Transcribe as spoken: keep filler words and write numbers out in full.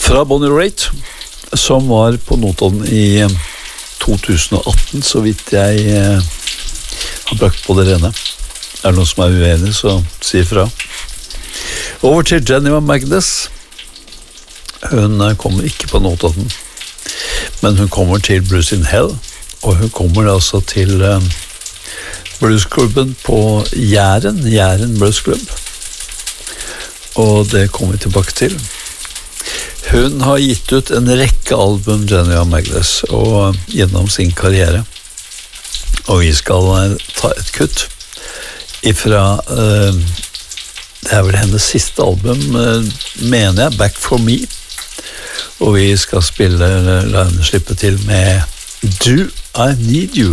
fra Bonnie Raitt, som var på Notodden i to tusen og atten, så vidt jeg eh, har brakt på det rene. Er det noen som er uenig, så si fra. Over til Jennifer Magnus. Hun kommer ikke på Notodden, men hun kommer til Blues in Hell, og hun kommer altså til eh, bluesklubben på Jæren, Jæren Bluesklubb. Og det kommer vi tilbake til. Hun har gitt ut en rekke album, Jennifer Magnus, og gjennom sin karriere. Og vi skal ta et kutt ifra, uh, det er vel hennes siste album, uh, mener jeg, Back for Me. Og vi skal spille, la henne slippe til med Do I Need You.